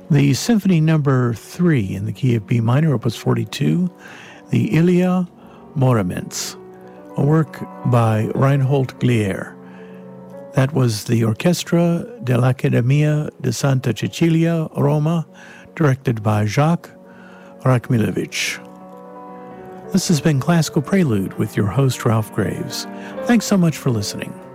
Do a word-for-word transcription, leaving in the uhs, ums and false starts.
The Symphony Number three in the key of B minor, Opus forty-two, the Ilia Moriments, a work by Reinhold Glier. That was the Orchestra dell'Accademia di Santa Cecilia, Roma, directed by Jacques Rakhmilovich. This has been Classical Prelude with your host, Ralph Graves. Thanks so much for listening.